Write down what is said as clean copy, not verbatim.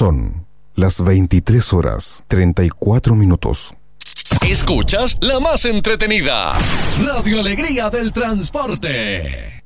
Son las 23:34. Escuchas la más entretenida, Radio Alegría del Transporte.